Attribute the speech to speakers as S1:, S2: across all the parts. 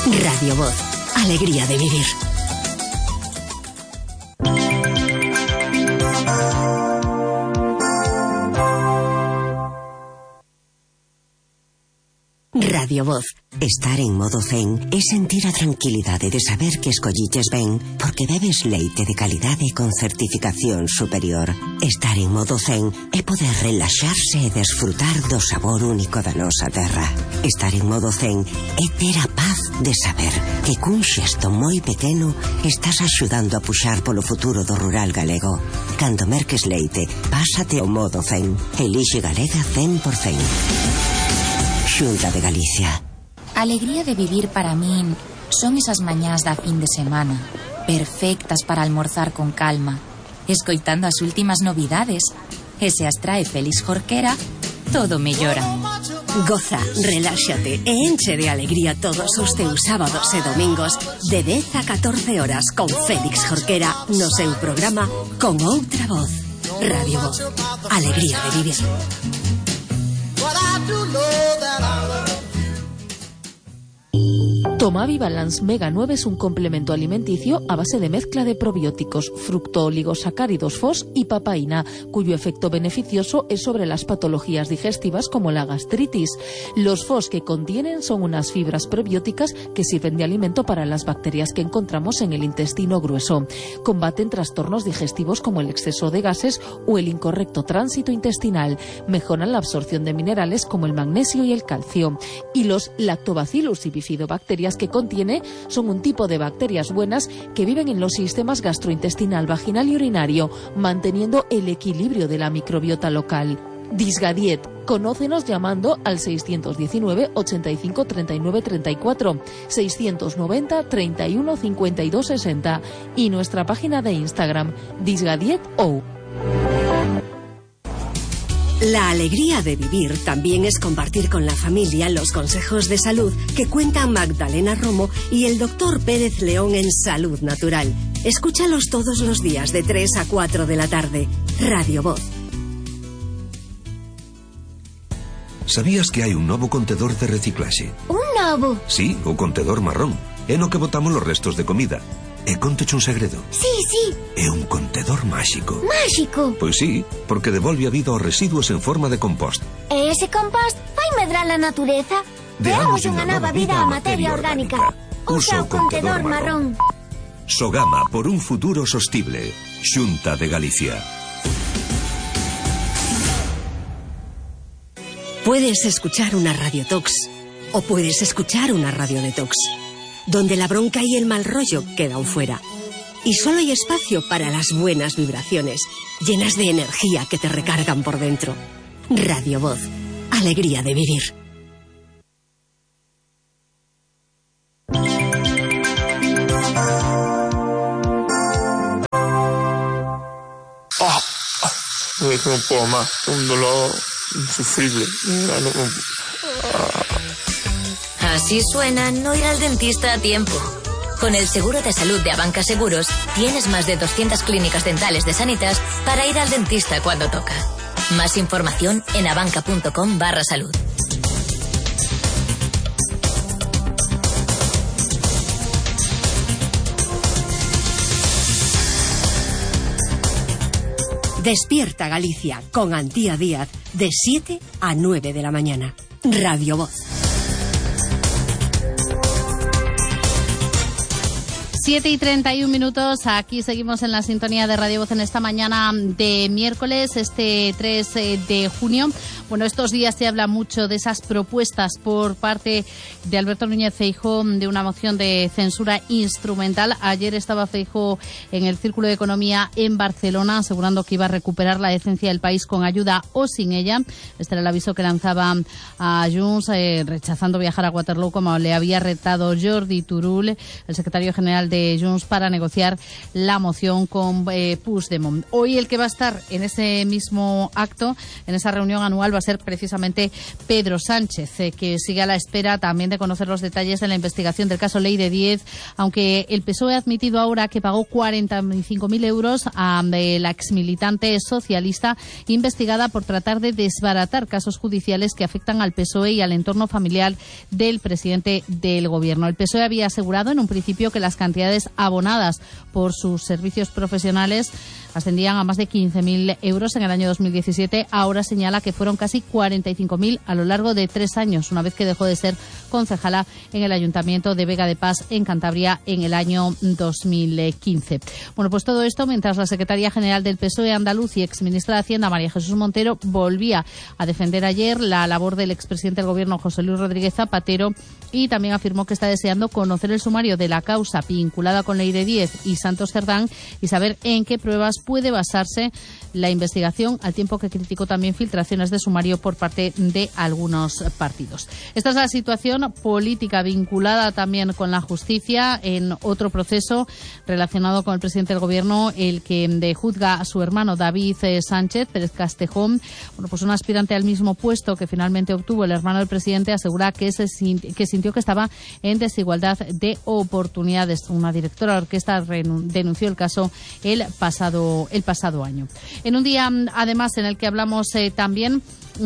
S1: Radio Voz, alegría de vivir. Radio Voz. Estar en modo zen é sentir a tranquilidade de saber que escolliches ben porque bebes leite de calidade con certificación superior. Estar en modo zen é poder relaxarse e desfrutar do sabor único da nosa terra. Estar en modo zen é ter a paz de saber que cun xesto moi pequeno estás axudando a puxar polo futuro do rural galego. Cando merques leite, pásate ao modo zen. Elixe Galega 100%. Xunta de Galicia.
S2: A alegría de vivir para min son esas mañás da fin de semana, perfectas para almorzar con calma, escoitando as últimas novidades. E se as trae Félix Jorquera, todo mellora.
S1: Goza, reláxate e enche de alegría todos os teus sábados e domingos de 10 a 14 horas con Félix Jorquera no seu programa Con Outra Voz. Radio Voz, alegría de vivir.
S3: Tomavi Balance Mega 9 es un complemento alimenticio a base de mezcla de probióticos, fructooligosacáridos FOS y papaína, cuyo efecto beneficioso es sobre las patologías digestivas como la gastritis. Los FOS que contienen son unas fibras prebióticas que sirven de alimento para las bacterias que encontramos en el intestino grueso. Combaten trastornos digestivos como el exceso de gases o el incorrecto tránsito intestinal. Mejoran la absorción de minerales como el magnesio y el calcio. Y los lactobacillus y bifidobacterias que contiene son un tipo de bacterias buenas que viven en los sistemas gastrointestinal, vaginal y urinario, manteniendo el equilibrio de la microbiota local. Disgadiet. Conócenos llamando al 619 85 39 34, 690 31 52 60 y nuestra página de Instagram, DisgadietO.
S1: La alegría de vivir también es compartir con la familia los consejos de salud que cuentan Magdalena Romo y el doctor Pérez León en Salud Natural. Escúchalos todos los días de 3 a 4 de la tarde. Radio Voz.
S4: Sabías que hai un novo contedor de reciclaxe?
S5: Un novo?
S4: Sí, o contedor marrón. É no que botamos os restos de comida. E conteche un segredo.
S5: Sí, sí.
S4: É un contedor máxico.
S5: Máxico?
S4: Pois sí, porque devolve a vida aos residuos en forma de compost.
S5: E ese compost vai medrar a natureza? Deamos unha nova vida á materia orgánica. Usa o contedor marrón.
S4: Sogama por un futuro sostible. Xunta de Galicia.
S1: Puedes escuchar una radiotox o puedes escuchar una radiodetox, donde la bronca y el mal rollo quedan fuera. Y solo hay espacio para las buenas vibraciones, llenas de energía que te recargan por dentro. Radio Voz, alegría de vivir.
S6: No puedo más, un dolor insufrible.
S2: Así suena no ir al dentista a tiempo. Con el seguro de salud de Abanca Seguros, tienes más de 200 clínicas dentales de Sanitas para ir al dentista cuando toca. Más información en abanca.com/salud.
S1: Despierta Galicia con Antía Díaz de 7 a 9 de la mañana. Radio Voz.
S7: 7:31. Aquí seguimos en la sintonía de Radio Voz en esta mañana de miércoles, este 3 de junio. Bueno, estos días se habla mucho de esas propuestas por parte de Alberto Núñez Feijóo de una moción de censura instrumental. Ayer estaba Feijóo en el Círculo de Economía en Barcelona asegurando que iba a recuperar la decencia del país con ayuda o sin ella. Este era el aviso que lanzaba a Junts, rechazando viajar a Waterloo como le había retado Jordi Turull, el secretario general de Junts para negociar la moción con Puigdemont. Hoy el que va a estar en ese mismo acto, en esa reunión anual, va a ser precisamente Pedro Sánchez, que sigue a la espera también de conocer los detalles de la investigación del caso Ley de 10, aunque el PSOE ha admitido ahora que pagó 45.000 euros a la exmilitante socialista investigada por tratar de desbaratar casos judiciales que afectan al PSOE y al entorno familiar del presidente del Gobierno. El PSOE había asegurado en un principio que las cantidades abonadas por sus servicios profesionales ascendían a más de 15.000 euros en el año 2017. Ahora señala que fueron casi 45.000 a lo largo de 3 años, una vez que dejó de ser concejala en el Ayuntamiento de Vega de Paz, en Cantabria, en el año 2015. Bueno, pues todo esto mientras la secretaria general del PSOE andaluz y exministra de Hacienda, María Jesús Montero, volvía a defender ayer la labor del expresidente del Gobierno, José Luis Rodríguez Zapatero, y también afirmó que está deseando conocer el sumario de la causa vinculada con Ley de 10 y Santos Cerdán y saber en qué pruebas puede basarse la investigación, al tiempo que criticó también filtraciones de sumario por parte de algunos partidos. Esta es la situación política vinculada también con la justicia en otro proceso relacionado con el presidente del Gobierno, el que juzga a su hermano David Sánchez Pérez Castejón. Bueno, pues un aspirante al mismo puesto que finalmente obtuvo el hermano del presidente asegura que sintió que estaba en desigualdad de oportunidades. Una directora de orquesta denunció el caso el pasado año. En un día, además, en el que hablamos también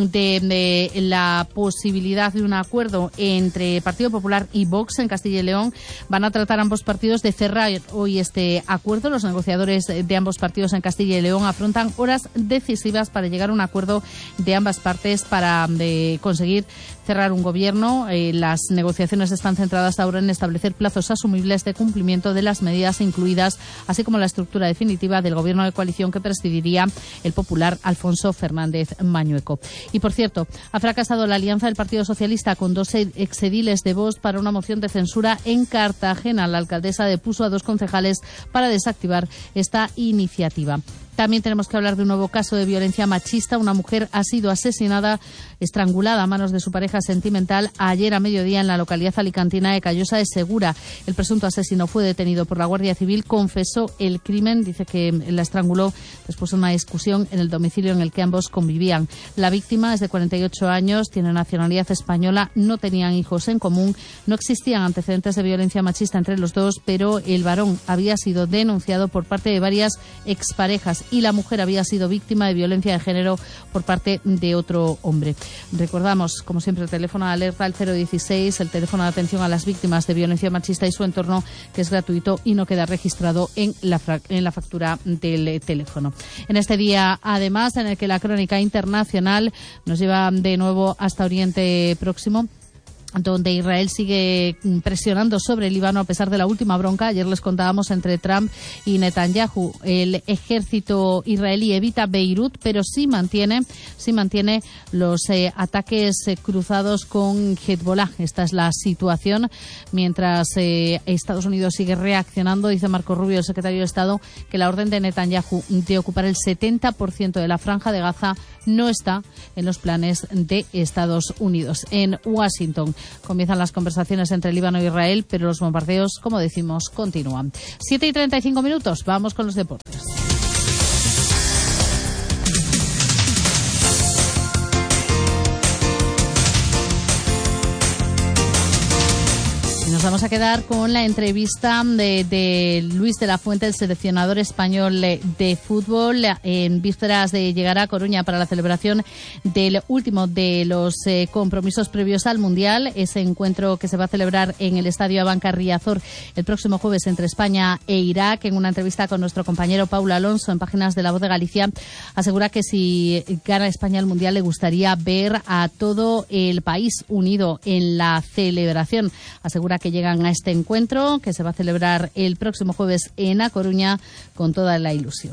S7: de la posibilidad de un acuerdo entre Partido Popular y Vox en Castilla y León, van a tratar ambos partidos de cerrar hoy este acuerdo. Los negociadores de ambos partidos en Castilla y León afrontan horas decisivas para llegar a un acuerdo de ambas partes para conseguir cerrar un gobierno. Las negociaciones están centradas ahora en establecer plazos asumibles de cumplimiento de las medidas incluidas, así como la estructura definitiva del gobierno de coalición que presidiría el popular Alfonso Fernández Mañueco. Y, por cierto, ha fracasado la alianza del Partido Socialista con 2 exediles de Vox para una moción de censura en Cartagena. La alcaldesa depuso a 2 concejales para desactivar esta iniciativa. También tenemos que hablar de un nuevo caso de violencia machista. Una mujer ha sido asesinada, estrangulada a manos de su pareja sentimental ayer a mediodía en la localidad alicantina de Callosa de Segura. El presunto asesino fue detenido por la Guardia Civil, confesó el crimen, dice que la estranguló después de una discusión en el domicilio en el que ambos convivían. La víctima es de 48 años, tiene nacionalidad española, no tenían hijos en común, no existían antecedentes de violencia machista entre los dos, pero el varón había sido denunciado por parte de varias exparejas y la mujer había sido víctima de violencia de género por parte de otro hombre. Recordamos, como siempre, el teléfono de alerta, el 016, el teléfono de atención a las víctimas de violencia machista y su entorno, que es gratuito y no queda registrado en la factura del teléfono. En este día, además, en el que la crónica internacional nos lleva de nuevo hasta Oriente Próximo, donde Israel sigue presionando sobre el Líbano a pesar de la última bronca. Ayer les contábamos entre Trump y Netanyahu. El ejército israelí evita Beirut, pero sí mantiene los ataques cruzados con Hezbollah. Esta es la situación. Mientras Estados Unidos sigue reaccionando, dice Marco Rubio, el secretario de Estado, que la orden de Netanyahu de ocupar el 70% de la franja de Gaza no está en los planes de Estados Unidos. En Washington comienzan las conversaciones entre Líbano e Israel, pero los bombardeos, como decimos, continúan. 7:35, vamos con los deportes. Nos vamos a quedar con la entrevista de Luis de la Fuente, el seleccionador español de fútbol, en vísperas de llegar a Coruña para la celebración del último de los compromisos previos al Mundial, ese encuentro que se va a celebrar en el Estadio Abanca Riazor el próximo jueves entre España e Irak. En una entrevista con nuestro compañero Paulo Alonso en Páginas de La Voz de Galicia, asegura que si gana España el Mundial le gustaría ver a todo el país unido en la celebración. Asegura que llegan a este encuentro que se va a celebrar el próximo jueves en A Coruña con toda la ilusión.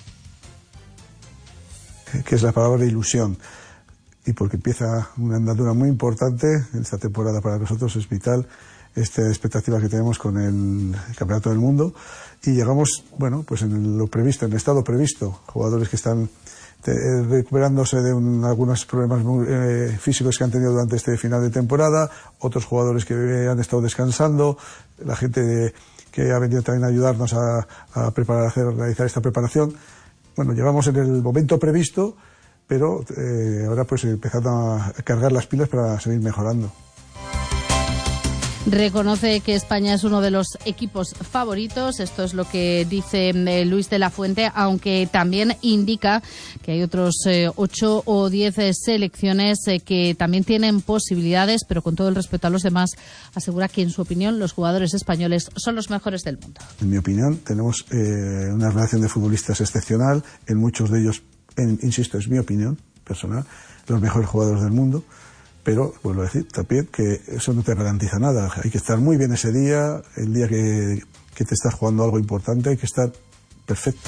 S8: Que es la palabra ilusión, y porque empieza una andadura muy importante en esta temporada. Para nosotros es vital esta expectativa que tenemos con el Campeonato del Mundo, y llegamos, bueno, pues en lo previsto, en el estado previsto, jugadores que están recuperándose de algunos problemas físicos que han tenido durante este final de temporada, otros jugadores que han estado descansando, la gente que ha venido también a ayudarnos a realizar esta preparación. Bueno, llevamos en el momento previsto, pero ahora pues empezando a cargar las pilas para seguir mejorando.
S7: Reconoce que España es uno de los equipos favoritos, esto es lo que dice Luis de la Fuente, aunque también indica que hay otros 8 o 10 selecciones que también tienen posibilidades, pero con todo el respeto a los demás, asegura que en su opinión los jugadores españoles son los mejores del mundo.
S8: En mi opinión tenemos una relación de futbolistas excepcional, en muchos de ellos, insisto, es mi opinión personal, los mejores jugadores del mundo. Pero, vuelvo a decir también que eso no te garantiza nada. Hay que estar muy bien ese día, el día que te estás jugando algo importante, hay que estar perfecto.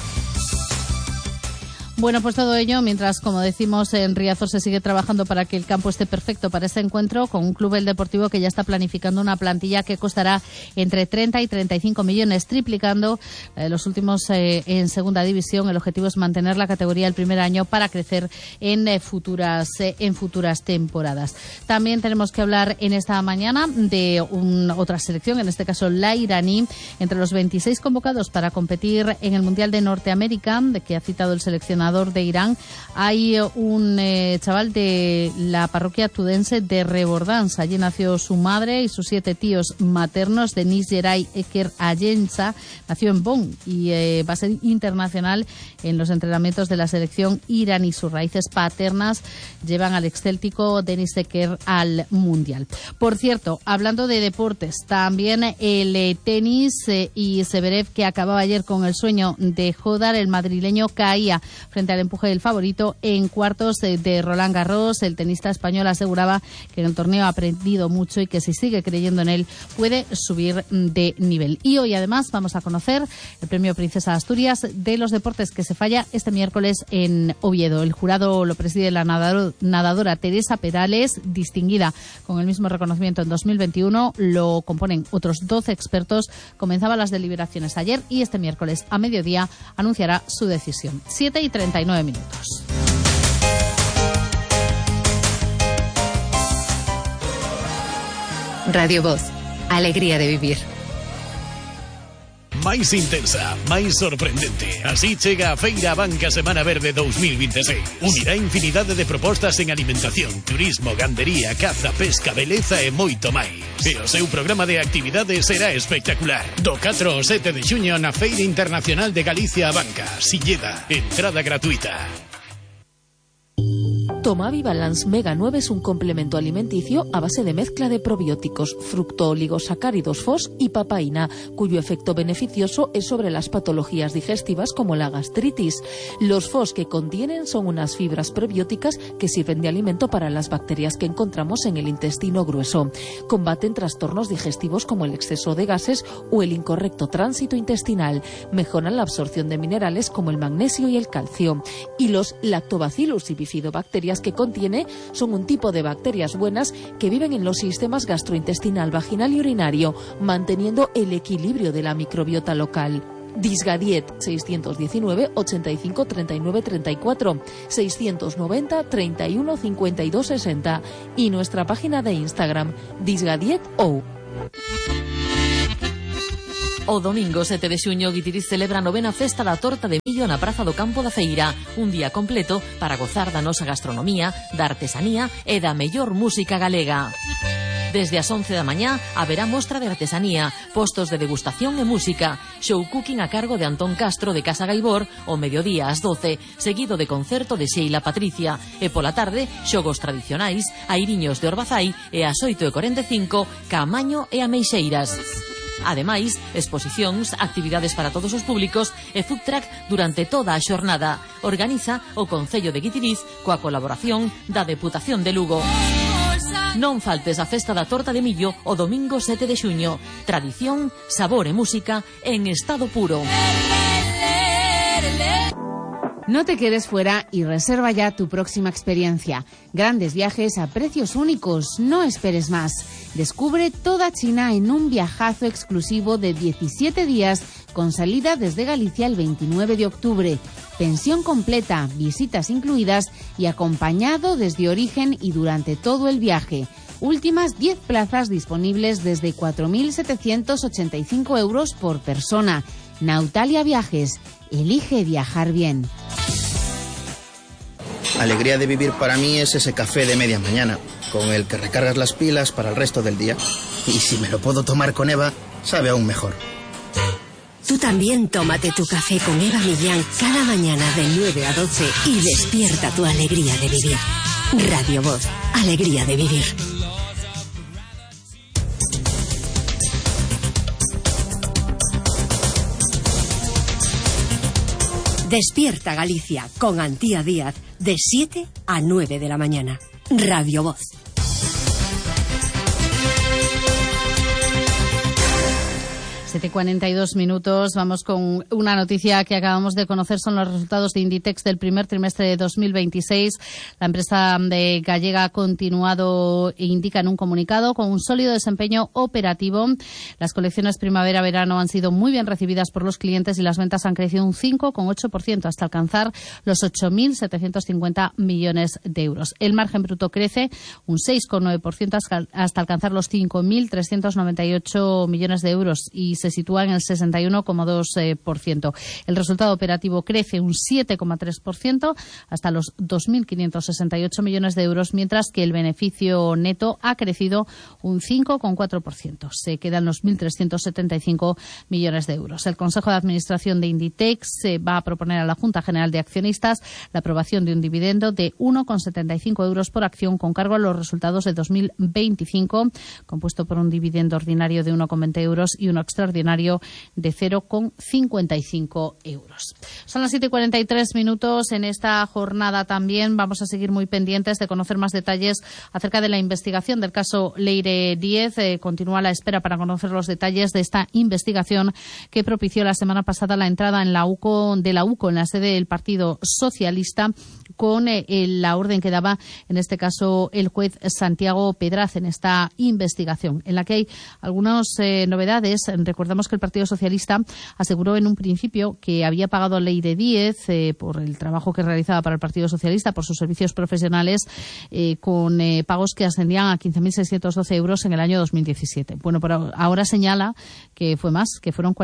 S7: Bueno, pues todo ello mientras, como decimos, en Riazor se sigue trabajando para que el campo esté perfecto para este encuentro, con un club, el Deportivo, que ya está planificando una plantilla que costará entre 30 y 35 millones, triplicando los últimos en segunda división. El objetivo es mantener la categoría el primer año para crecer en futuras temporadas. También tenemos que hablar en esta mañana de otra selección, en este caso la iraní. Entre los 26 convocados para competir en el Mundial de Norteamérica, de que ha citado el seleccionador de Irán, hay un chaval de la parroquia tudense de Rebordans. Allí nació su madre y sus 7 tíos maternos. Denis Geray Eker Ayensa nació en Bonn y va a ser internacional en los entrenamientos de la selección iraní. Sus raíces paternas llevan al excéltico Denis Eker al Mundial. Por cierto, hablando de deportes, también el tenis y Zverev, que acababa ayer con el sueño de Jodar, el madrileño caía frente al empuje del favorito en cuartos de Roland Garros. El tenista español aseguraba que en el torneo ha aprendido mucho y que si sigue creyendo en él puede subir de nivel. Y hoy además vamos a conocer el premio Princesa de Asturias de los deportes, que se falla este miércoles en Oviedo. El jurado lo preside la nadadora Teresa Perales, distinguida con el mismo reconocimiento en 2021. Lo componen otros 12 expertos. Comenzaban las deliberaciones ayer y este miércoles a mediodía anunciará su decisión. 7:39 minutos.
S9: Radio Voz, alegría de vivir.
S10: Máis intensa, máis sorprendente. Así chega a Feira Abanca Semana Verde 2026. Unirá infinidade de propostas en alimentación, turismo, gandería, caza, pesca, beleza e moito máis. E o seu programa de actividades será espectacular. Do 4 ao 7 de xuño na Feira Internacional de Galicia Abanca, Silleda. Entrada gratuita.
S3: Tomavi Balance Mega 9 es un complemento alimenticio a base de mezcla de probióticos, fructooligosacáridos FOS y papaína, cuyo efecto beneficioso es sobre las patologías digestivas como la gastritis. Los FOS que contienen son unas fibras prebióticas que sirven de alimento para las bacterias que encontramos en el intestino grueso. Combaten trastornos digestivos como el exceso de gases o el incorrecto tránsito intestinal. Mejoran la absorción de minerales como el magnesio y el calcio. Y los lactobacillus y bifidobacterias que contiene son un tipo de bacterias buenas que viven en los sistemas gastrointestinal, vaginal y urinario, manteniendo el equilibrio de la microbiota local. Disgadiet 619 85 39 34 690 31 52 60 y nuestra página de Instagram disgadiet.ou.
S11: O domingo 7 de xuño, Guitiriz celebra a 9ª Festa da Torta de Millo na Praza do Campo da Feira. Un día completo para gozar da nosa gastronomía, da artesanía e da mellor música galega. Desde as 11 da mañá haberá mostra de artesanía, postos de degustación e música, show cooking a cargo de Antón Castro de Casa Gaibor, o mediodía ás 12, seguido de concerto de Sheila Patricia, e pola tarde, xogos tradicionais, airiños de Orbazai e ás 8:45, Caamaño e Ameixeiras. Ademais, exposicións, actividades para todos os públicos e food truck durante toda a xornada. Organiza o Concello de Guitiriz coa colaboración da Deputación de Lugo. Non faltes a Festa da Torta de Millo o domingo 7 de xuño. Tradición, sabor e música en estado puro.
S12: No te quedes fuera y reserva ya tu próxima experiencia. Grandes viajes a precios únicos, no esperes más. Descubre toda China en un viajazo exclusivo de 17 días con salida desde Galicia el 29 de octubre. Pensión completa, visitas incluidas y acompañado desde origen y durante todo el viaje. Últimas 10 plazas disponibles desde 4.785 euros por persona. Nautalia Viajes. Elige viajar bien.
S13: Alegría de vivir para mí es ese café de media mañana, con el que recargas las pilas para el resto del día. Y si me lo puedo tomar con Eva, sabe aún mejor.
S1: Tú también tómate tu café con Eva Millán cada mañana de 9 a 12 y despierta tu alegría de vivir. Radio Voz, alegría de vivir. Despierta Galicia con Antía Díaz de 7 a 9 de la mañana. Radio Voz.
S7: 7:42 minutos. Vamos con una noticia que acabamos de conocer. Son los resultados de Inditex del primer trimestre de 2026. La empresa gallega ha continuado e indica en un comunicado con un sólido desempeño operativo. Las colecciones primavera-verano han sido muy bien recibidas por los clientes y las ventas han crecido un 5,8% hasta alcanzar los 8.750 millones de euros. El margen bruto crece un 6,9% hasta alcanzar los 5.398 millones de euros y se sitúa en el 61,2%. El resultado operativo crece un 7,3% hasta los 2.568 millones de euros, mientras que el beneficio neto ha crecido un 5,4%. Se quedan los 1.375 millones de euros. El Consejo de Administración de Inditex va a proponer a la Junta General de Accionistas la aprobación de un dividendo de 1,75 euros por acción con cargo a los resultados de 2025, compuesto por un dividendo ordinario de 1,20 euros y uno extraordinario de 0,55 euros. Son las 7:43 minutos. En esta jornada también vamos a seguir muy pendientes de conocer más detalles acerca de la investigación del caso Leire Díez. Continúa la espera para conocer los detalles de esta investigación que propició la semana pasada la entrada en la UCO en la sede del Partido Socialista con la orden que daba, en este caso, el juez Santiago Pedraz en esta investigación, en la que hay algunas novedades. Recordamos que el Partido Socialista aseguró en un principio que había pagado a Leire Díez por el trabajo que realizaba para el Partido Socialista, por sus servicios profesionales, con pagos que ascendían a 15.612 euros en el año 2017. Bueno, pero ahora señala que fue más, que fueron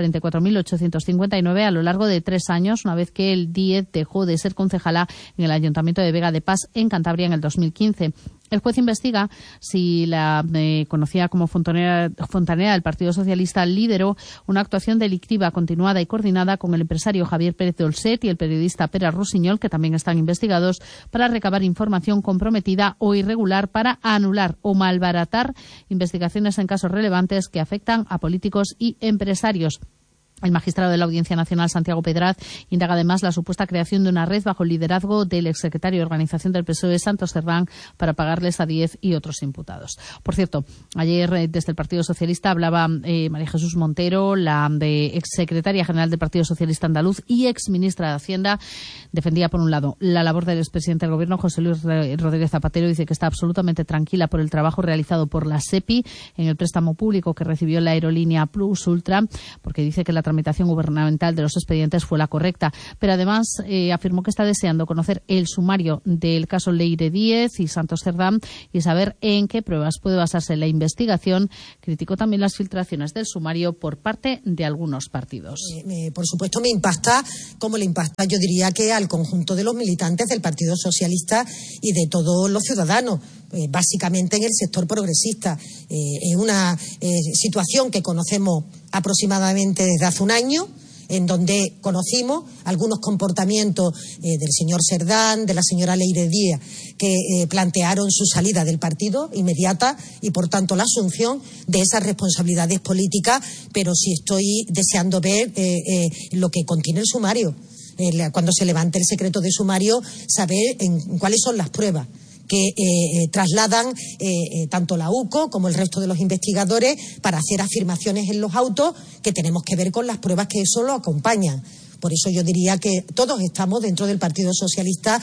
S7: 44.859 a lo largo de 3 años, una vez que el Díez dejó de ser concejala en el Ayuntamiento de Vega de Paz, en Cantabria, en el 2015. El juez investiga si la conocida como fontanera del Partido Socialista lideró una actuación delictiva continuada y coordinada con el empresario Javier Pérez Dolcet y el periodista Pere Rusiñol, que también están investigados, para recabar información comprometida o irregular para anular o malbaratar investigaciones en casos relevantes que afectan a políticos y empresarios. El magistrado de la Audiencia Nacional, Santiago Pedraz, indaga además la supuesta creación de una red bajo el liderazgo del exsecretario de Organización del PSOE, Santos Cerdán, para pagarles a Díez y otros imputados. Por cierto, ayer desde el Partido Socialista hablaba María Jesús Montero, la exsecretaria general del Partido Socialista Andaluz y exministra de Hacienda. Defendía, por un lado, la labor del expresidente del Gobierno, José Luis Rodríguez Zapatero. Dice que está absolutamente tranquila por el trabajo realizado por la SEPI en el préstamo público que recibió la aerolínea Plus Ultra, porque dice que la tramitación gubernamental de los expedientes fue la correcta. Pero además afirmó que está deseando conocer el sumario del caso Leire Díez y Santos Cerdán y saber en qué pruebas puede basarse la investigación. Criticó también las filtraciones del sumario por parte de algunos partidos.
S14: Por supuesto me impacta, como le impacta, yo diría que al conjunto de los militantes del Partido Socialista y de todos los ciudadanos. Básicamente en el sector progresista. Es una situación que conocemos aproximadamente desde hace un año, en donde conocimos algunos comportamientos del señor Cerdán, de la señora Leire Díez, que plantearon su salida del partido inmediata y, por tanto, la asunción de esas responsabilidades políticas, pero sí estoy deseando ver lo que contiene el sumario. Cuando se levante el secreto de sumario, saber cuáles son las pruebas que trasladan tanto la UCO como el resto de los investigadores para hacer afirmaciones en los autos que tenemos que ver con las pruebas que eso lo acompañan. Por eso yo diría que todos estamos dentro del Partido Socialista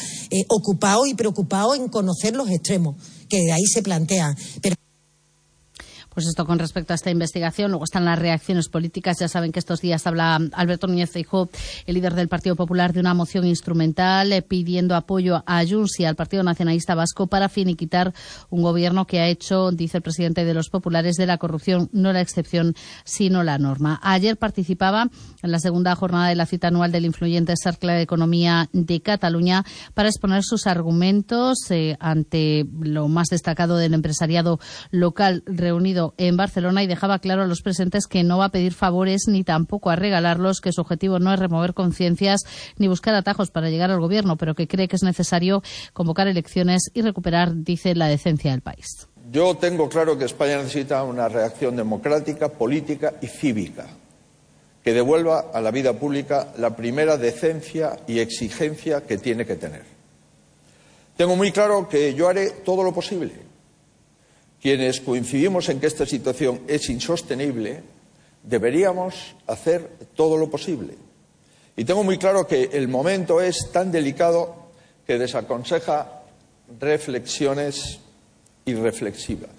S14: ocupados y preocupados en conocer los extremos que de ahí se plantean. Pero
S7: Pues esto con respecto a esta investigación. Luego están las reacciones políticas. Ya saben que estos días habla Alberto Núñez Feijóo, el líder del Partido Popular, de una moción instrumental pidiendo apoyo a Junts y al Partido Nacionalista Vasco para finiquitar un gobierno que ha hecho, dice el presidente de los populares, de la corrupción no la excepción sino la norma. Ayer participaba en la segunda jornada de la cita anual del influyente Cercle de Economía de Cataluña para exponer sus argumentos ante lo más destacado del empresariado local reunido en Barcelona, y dejaba claro a los presentes que no va a pedir favores ni tampoco a regalarlos, que su objetivo no es remover conciencias ni buscar atajos para llegar al gobierno, pero que cree que es necesario convocar elecciones y recuperar, dice, la decencia del país.
S15: Yo tengo claro que España necesita una reacción democrática, política y cívica que devuelva a la vida pública la primera decencia y exigencia que tiene que tener. Tengo muy claro que yo haré todo lo posible. Quienes coincidimos en que esta situación es insostenible, deberíamos hacer todo lo posible. Y tengo muy claro que el momento es tan delicado que desaconseja reflexiones irreflexivas.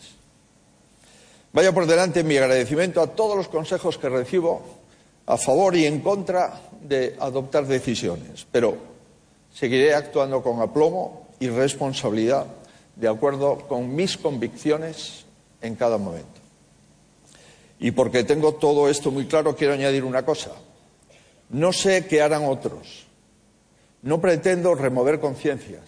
S15: Vaya por delante mi agradecimiento a todos los consejos que recibo a favor y en contra de adoptar decisiones, pero seguiré actuando con aplomo y responsabilidad de acuerdo con mis convicciones en cada momento. Y porque tengo todo esto muy claro, quiero añadir una cosa. No sé qué harán otros. No pretendo remover conciencias.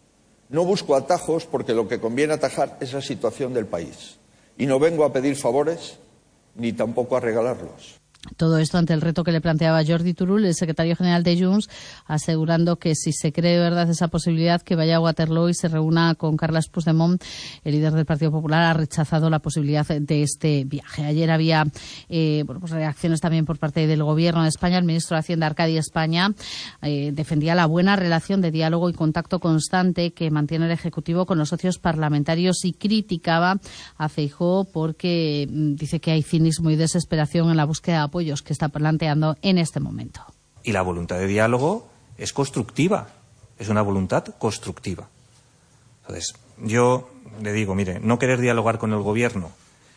S15: No busco atajos, porque lo que conviene atajar es la situación del país. Y no vengo a pedir favores ni tampoco a regalarlos.
S7: Todo esto ante el reto que le planteaba Jordi Turull, el secretario general de Junts, asegurando que si se cree de verdad esa posibilidad, que vaya a Waterloo y se reúna con Carles Puigdemont. El líder del Partido Popular ha rechazado la posibilidad de este viaje. Ayer había reacciones también por parte del Gobierno de España. El ministro de Hacienda, Arcadi España, defendía la buena relación de diálogo y contacto constante que mantiene el Ejecutivo con los socios parlamentarios, y criticaba a Feijóo porque dice que hay cinismo y desesperación en la búsqueda de apoyos que está planteando en este momento.
S16: Y la voluntad de diálogo es constructiva, es una voluntad constructiva. Entonces, yo le digo, mire, no querer dialogar con el Gobierno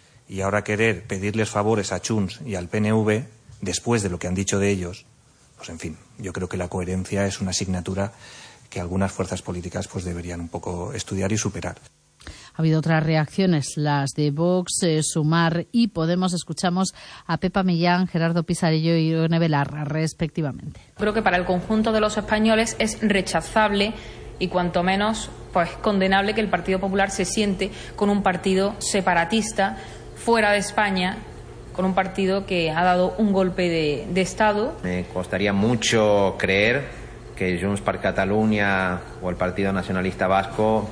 S16: y ahora querer pedirles favores a Junts y al PNV, después de lo que han dicho de ellos, pues en fin, yo creo que la coherencia es una asignatura que algunas fuerzas políticas pues deberían un poco estudiar y superar.
S7: Ha habido otras reacciones, las de Vox, Sumar y Podemos. Escuchamos a Pepa Millán, Gerardo Pisarello y Ione Belarra, respectivamente.
S17: Creo que para el conjunto de los españoles es rechazable y cuanto menos pues condenable que el Partido Popular se siente con un partido separatista fuera de España, con un partido que ha dado un golpe de Estado.
S18: Me costaría mucho creer que Junts per Catalunya o el Partido Nacionalista Vasco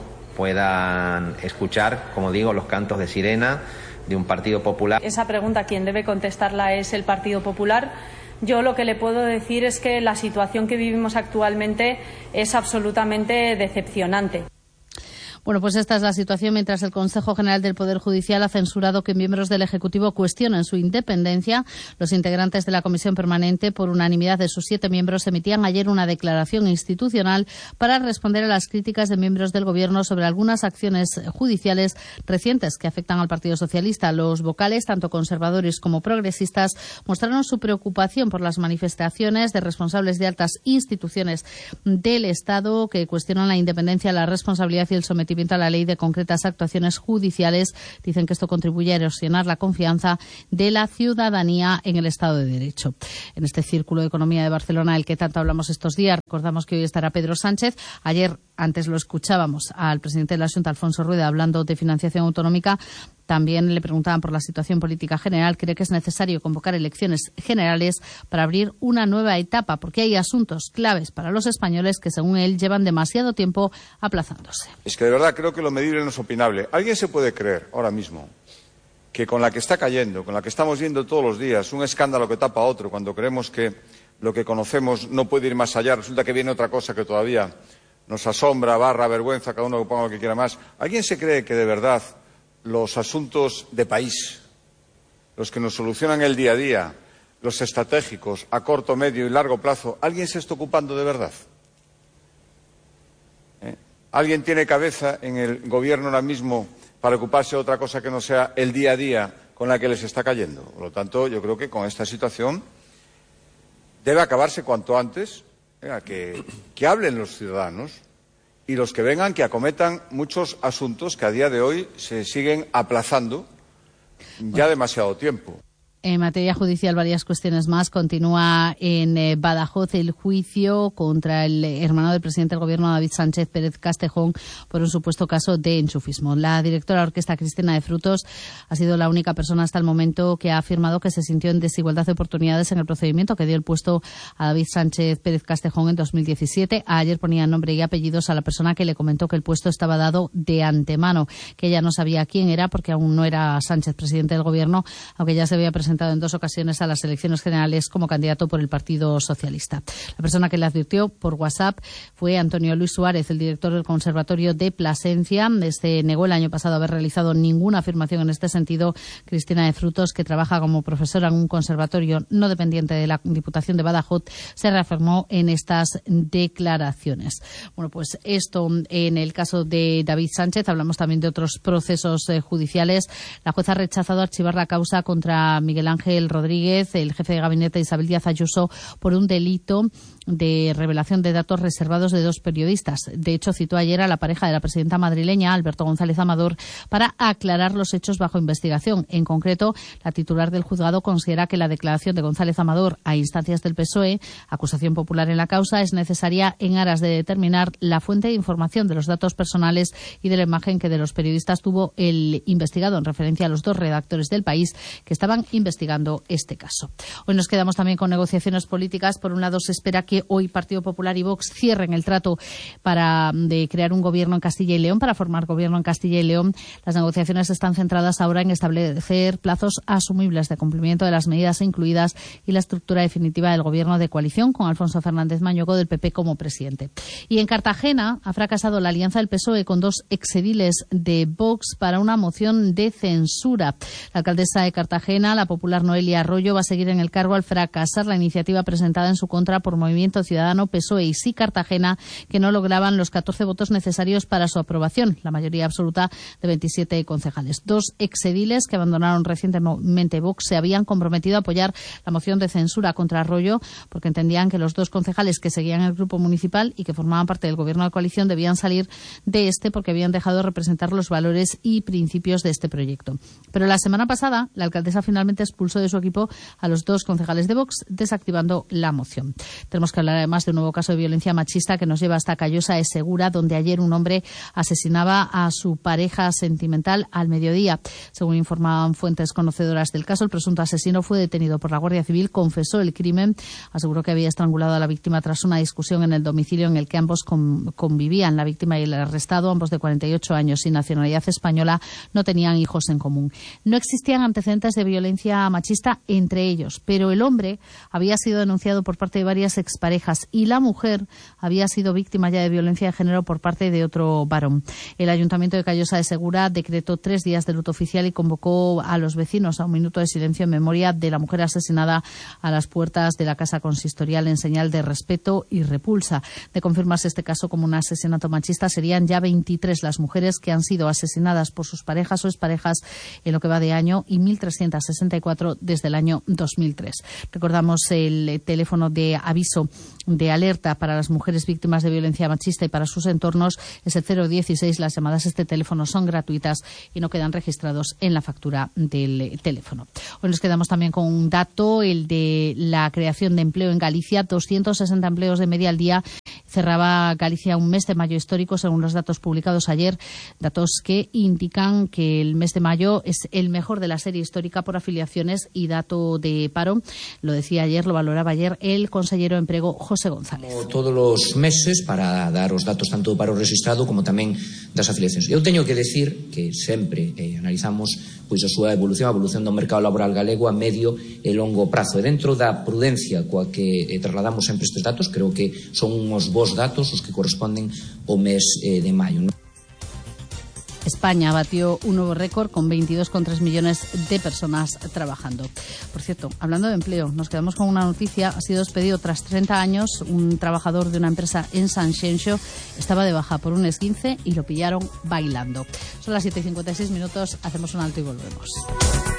S18: puedan escuchar, como digo, los cantos de sirena de un Partido Popular.
S17: Esa pregunta, quien debe contestarla es el Partido Popular. Yo lo que le puedo decir es que la situación que vivimos actualmente es absolutamente decepcionante.
S7: Bueno, pues esta es la situación mientras el Consejo General del Poder Judicial ha censurado que miembros del Ejecutivo cuestionen su independencia. Los integrantes de la Comisión Permanente, por unanimidad de sus 7 miembros, emitían ayer una declaración institucional para responder a las críticas de miembros del Gobierno sobre algunas acciones judiciales recientes que afectan al Partido Socialista. Los vocales, tanto conservadores como progresistas, mostraron su preocupación por las manifestaciones de responsables de altas instituciones del Estado que cuestionan la independencia, la responsabilidad y el sometimiento a la ley de concretas actuaciones judiciales. Dicen que esto contribuye a erosionar la confianza de la ciudadanía en el Estado de Derecho. En este Círculo de Economía de Barcelona, del que tanto hablamos estos días, recordamos que hoy estará Pedro Sánchez. Ayer, antes lo escuchábamos al presidente de la Xunta, Alfonso Rueda, hablando de financiación autonómica. También le preguntaban por la situación política general. Cree que es necesario convocar elecciones generales para abrir una nueva etapa, porque hay asuntos claves para los españoles que, según él, llevan demasiado tiempo aplazándose.
S19: Es que de verdad creo que lo medible no es opinable. ¿Alguien se puede creer ahora mismo que con la que está cayendo, con la que estamos viendo todos los días, un escándalo que tapa a otro, cuando creemos que lo que conocemos no puede ir más allá, resulta que viene otra cosa que todavía nos asombra, barra, vergüenza, cada uno que ponga lo que quiera más? ¿Alguien se cree que de verdad los asuntos de país, los que nos solucionan el día a día, los estratégicos a corto, medio y largo plazo, alguien se está ocupando de verdad? ¿Alguien tiene cabeza en el Gobierno ahora mismo para ocuparse de otra cosa que no sea el día a día con la que les está cayendo. Por lo tanto, yo creo que con esta situación debe acabarse cuanto antes. Que hablen los ciudadanos y los que vengan que acometan muchos asuntos que a día de hoy se siguen aplazando ya demasiado tiempo.
S7: En materia judicial, varias cuestiones más. Continúa en Badajoz el juicio contra el hermano del presidente del Gobierno, David Sánchez Pérez Castejón, por un supuesto caso de enchufismo. La directora de orquesta, Cristina de Frutos, ha sido la única persona hasta el momento que ha afirmado que se sintió en desigualdad de oportunidades en el procedimiento que dio el puesto a David Sánchez Pérez Castejón en 2017. Ayer ponía nombre y apellidos a la persona que le comentó que el puesto estaba dado de antemano, que ella no sabía quién era porque aún no era Sánchez presidente del Gobierno, aunque ya se había presentado en 2 ocasiones a las elecciones generales como candidato por el Partido Socialista. La persona que le advirtió por WhatsApp fue Antonio Luis Suárez, el director del Conservatorio de Plasencia. Este negó el año pasado haber realizado ninguna afirmación en este sentido. Cristina de Frutos, que trabaja como profesora en un conservatorio no dependiente de la Diputación de Badajoz, se reafirmó en estas declaraciones. Bueno, pues esto en el caso de David Sánchez. Hablamos también de otros procesos judiciales. La jueza ha rechazado archivar la causa contra Miguel Ángel Rodríguez, el jefe de gabinete de Isabel Díaz Ayuso, por un delito de revelación de datos reservados de 2 periodistas. De hecho, citó ayer a la pareja de la presidenta madrileña, Alberto González Amador, para aclarar los hechos bajo investigación. En concreto, la titular del juzgado considera que la declaración de González Amador a instancias del PSOE, acusación popular en la causa, es necesaria en aras de determinar la fuente de información de los datos personales y de la imagen que de los periodistas tuvo el investigado, en referencia a los 2 redactores del País que estaban investigando este caso. Hoy nos quedamos también con negociaciones políticas. Por un lado, se espera que hoy Partido Popular y Vox cierren el trato de crear un gobierno en Castilla y León, para formar gobierno en Castilla y León. Las negociaciones están centradas ahora en establecer plazos asumibles de cumplimiento de las medidas incluidas y la estructura definitiva del gobierno de coalición, con Alfonso Fernández Mañueco del PP como presidente. Y en Cartagena ha fracasado la alianza del PSOE con 2 exediles de Vox para una moción de censura. La alcaldesa de Cartagena, la popular Noelia Arroyo, va a seguir en el cargo al fracasar la iniciativa presentada en su contra por Movimiento Ciudadano, PSOE y Sí Cartagena, que no lograban los 14 votos necesarios para su aprobación, la mayoría absoluta de 27 concejales. 2 exediles que abandonaron recientemente Vox se habían comprometido a apoyar la moción de censura contra Arroyo porque entendían que los 2 concejales que seguían el grupo municipal y que formaban parte del gobierno de coalición debían salir de este porque habían dejado de representar los valores y principios de este proyecto. Pero la semana pasada, la alcaldesa finalmente expulsó de su equipo a los 2 concejales de Vox, desactivando la moción. Tenemos que hablar además de un nuevo caso de violencia machista que nos lleva hasta Callosa de Segura, donde ayer un hombre asesinaba a su pareja sentimental al mediodía. Según informaban fuentes conocedoras del caso, el presunto asesino fue detenido por la Guardia Civil, confesó el crimen, aseguró que había estrangulado a la víctima tras una discusión en el domicilio en el que ambos convivían. La víctima y el arrestado, ambos de 48 años y nacionalidad española, no tenían hijos en común. No existían antecedentes de violencia machista entre ellos, pero el hombre había sido denunciado por parte de varias exparejas y la mujer había sido víctima ya de violencia de género por parte de otro varón. El Ayuntamiento de Callosa de Segura decretó 3 días de luto oficial y convocó a los vecinos a un minuto de silencio en memoria de la mujer asesinada a las puertas de la casa consistorial en señal de respeto y repulsa. De confirmarse este caso como un asesinato machista, serían ya 23 las mujeres que han sido asesinadas por sus parejas o exparejas en lo que va de año y 1.364 desde el año 2003. Recordamos el teléfono de aviso de alerta para las mujeres víctimas de violencia machista y para sus entornos es el 016. Las llamadas a este teléfono son gratuitas y no quedan registrados en la factura del teléfono. Hoy nos quedamos también con un dato, el de la creación de empleo en Galicia. 260 empleos de media al día. Cerraba Galicia un mes de mayo histórico, según los datos publicados ayer, datos que indican que el mes de mayo es el mejor de la serie histórica por afiliaciones y dato de paro. Lo decía ayer, lo valoraba ayer el consellero de Emprego, José González.
S20: Como todos os meses, para dar os datos tanto do paro rexistrado como tamén das afiliacións. Eu teño que decir que sempre analizamos pois a súa evolución, a evolución do mercado laboral galego a medio e longo prazo. E dentro da prudencia coa que trasladamos sempre estes datos, creo que son uns bons datos os que corresponden ao mes de maio.
S7: España batió un nuevo récord con 22,3 millones de personas trabajando. Por cierto, hablando de empleo, nos quedamos con una noticia. Ha sido despedido tras 30 años un trabajador de una empresa en San Xenxo. Estaba de baja por un esguince y lo pillaron bailando. Son las 7:56, hacemos un alto y volvemos.